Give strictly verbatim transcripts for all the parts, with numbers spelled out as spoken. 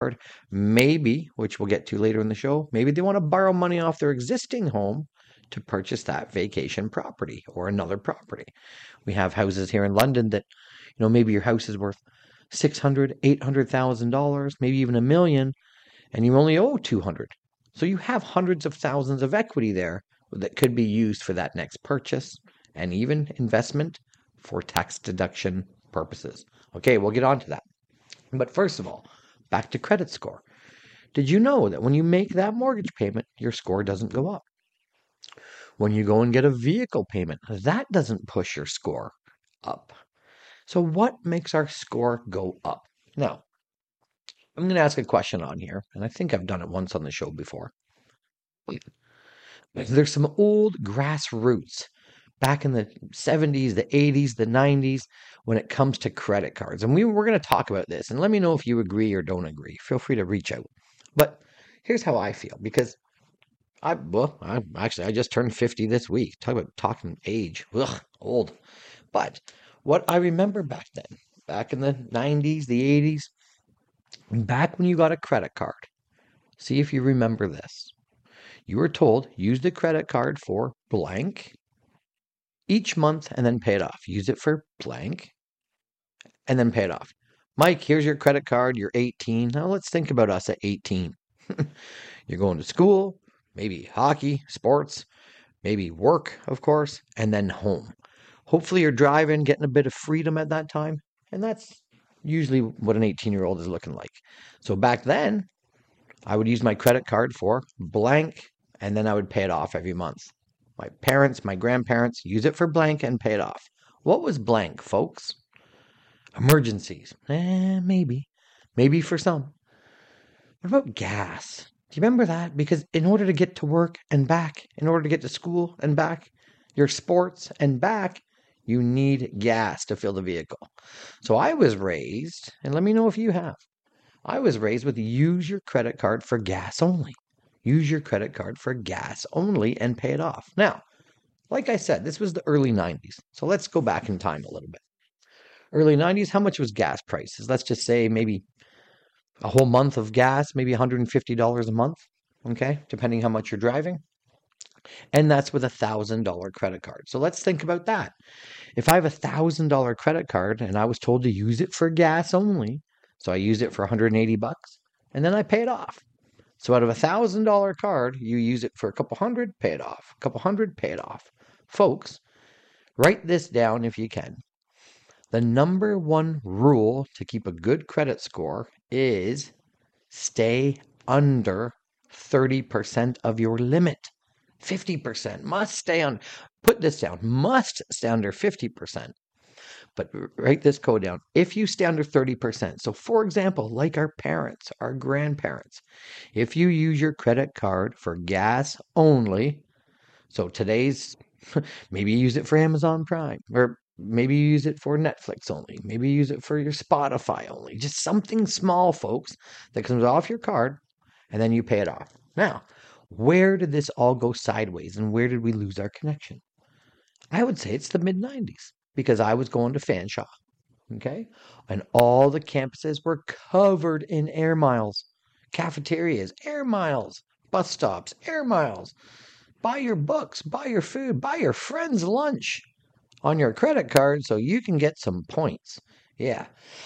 card. Maybe, which we'll get to later in the show, maybe they want to borrow money off their existing home to purchase that vacation property or another property. We have houses here in London that, you know, maybe your house is worth six hundred, eight hundred thousand dollars, maybe even a million, and you only owe two hundred. So you have hundreds of thousands of equity there that could be used for that next purchase and even investment for tax deduction purposes. Okay, we'll get on to that. But first of all, back to credit score. Did you know that when you make that mortgage payment, your score doesn't go up? When you go and get a vehicle payment, that doesn't push your score up. So what makes our score go up? Now, I'm going to ask a question on here, and I think I've done it once on the show before. There's some old grassroots back in the seventies, the eighties, the nineties, when it comes to credit cards. And we, we're going to talk about this, and let me know if you agree or don't agree. Feel free to reach out. But here's how I feel, because I, well, I actually, I just turned fifty this week. Talk about talking age. Ugh, old. But what I remember back then, back in the nineties, the eighties, back when you got a credit card, see if you remember this. You were told, use the credit card for blank each month and then pay it off. Use it for blank and then pay it off. Mike, here's your credit card. You're eighteen. Now let's think about us at eighteen. You're going to school, maybe hockey, sports, maybe work, of course, and then home. Hopefully you're driving, getting a bit of freedom at that time. And that's usually what an eighteen-year-old is looking like. So back then, I would use my credit card for blank, and then I would pay it off every month. My parents, my grandparents, use it for blank and pay it off. What was blank, folks? Emergencies. Eh, maybe. Maybe for some. What about gas? Do you remember that? Because in order to get to work and back, in order to get to school and back, your sports and back, you need gas to fill the vehicle. So I was raised, and let me know if you have. I was raised with use your credit card for gas only. Use your credit card for gas only and pay it off. Now, like I said, this was the early nineties. So let's go back in time a little bit. Early nineties, how much was gas prices? Let's just say maybe a whole month of gas, maybe one hundred fifty dollars a month, okay, depending how much you're driving. And that's with a one thousand dollars credit card. So let's think about that. If I have a one thousand dollars credit card and I was told to use it for gas only, so I use it for one hundred eighty bucks, and then I pay it off. So out of a one thousand dollars card, you use it for a couple hundred, pay it off. A couple hundred, pay it off. Folks, write this down if you can. The number one rule to keep a good credit score is stay under thirty percent of your limit. fifty percent must stay on, put this down, must stay under fifty percent. But write this code down. If you stay under thirty percent, so for example, like our parents, our grandparents, if you use your credit card for gas only, so today's, maybe you use it for Amazon Prime, or maybe you use it for Netflix only, maybe you use it for your Spotify only, just something small, folks, that comes off your card, and then you pay it off. Now, where did this all go sideways, and where did we lose our connection? I would say it's the mid nineties. Because I was going to Fanshawe, okay? And all the campuses were covered in air miles. Cafeterias, air miles. Bus stops, air miles. Buy your books, buy your food, buy your friend's lunch on your credit card so you can get some points. Yeah.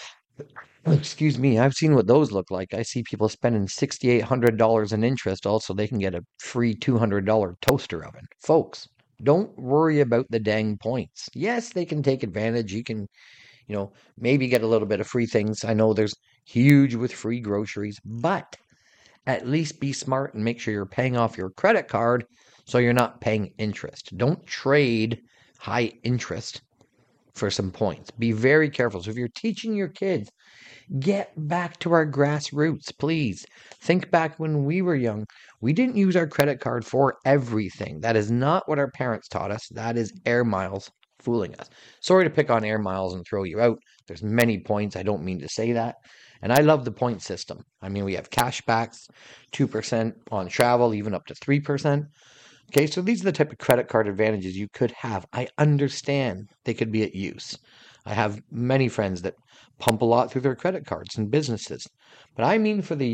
Excuse me, I've seen what those look like. I see people spending six thousand eight hundred dollars in interest also they can get a free two hundred dollars toaster oven. Folks, don't worry about the dang points. Yes, they can take advantage. You can, you know, maybe get a little bit of free things. I know there's huge with free groceries, but at least be smart and make sure you're paying off your credit card so you're not paying interest. Don't trade high interest for some points. Be very careful. So if you're teaching your kids, get back to our grassroots, please. Think back when we were young. We didn't use our credit card for everything. That is not what our parents taught us. That is air miles fooling us. Sorry to pick on air miles and throw you out. There's many points. I don't mean to say that. And I love the point system. I mean, we have cashbacks, two percent on travel, even up to three percent. Okay, so these are the type of credit card advantages you could have. I understand they could be at use. I have many friends that pump a lot through their credit cards and businesses. But I mean for the